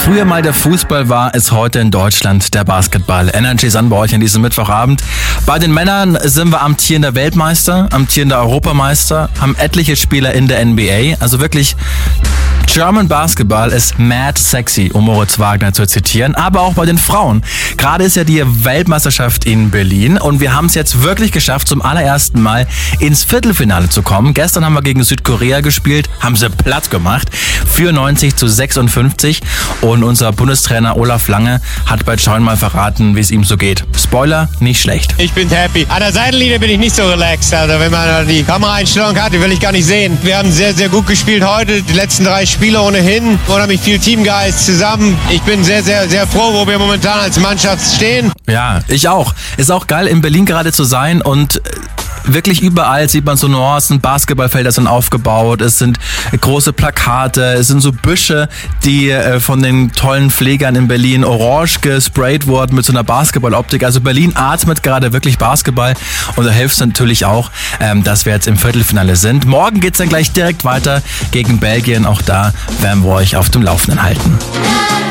früher mal der Fußball war, ist heute in Deutschland der Basketball. Energy Sun bei euch an diesem Mittwochabend. Bei den Männern sind wir amtierender Weltmeister, amtierender Europameister, haben etliche Spieler in der NBA. Also wirklich, German Basketball ist mad sexy, um Moritz Wagner zu zitieren. Aber auch bei den Frauen. Gerade ist ja die Weltmeisterschaft in Berlin und wir haben es jetzt wirklich geschafft, zum allerersten Mal ins Viertelfinale zu kommen. Gestern haben wir gegen Südkorea gespielt, haben sie platt gemacht, 94-56. Und unser Bundestrainer Olaf Lange hat bei Schauen mal verraten, wie es ihm so geht. Spoiler, nicht schlecht. Ich bin happy. An der Seitenlinie bin ich nicht so relaxed. Also wenn man die Kameraeinstellung hat, die will ich gar nicht sehen. Wir haben sehr, sehr gut gespielt heute. Die letzten 3 Spiele ohnehin. Unheimlich viel Teamgeist zusammen. Ich bin sehr, sehr, sehr froh, wo wir momentan als Mannschaft stehen. Ja, ich auch. Ist auch geil, in Berlin gerade zu sein und wirklich überall sieht man so Nuancen, Basketballfelder sind aufgebaut, es sind große Plakate, es sind so Büsche, die von den tollen Pflegern in Berlin orange gesprayt wurden mit so einer Basketballoptik. Also Berlin atmet gerade wirklich Basketball und da hilft es natürlich auch, dass wir jetzt im Viertelfinale sind. Morgen geht's dann gleich direkt weiter gegen Belgien. Auch da werden wir euch auf dem Laufenden halten.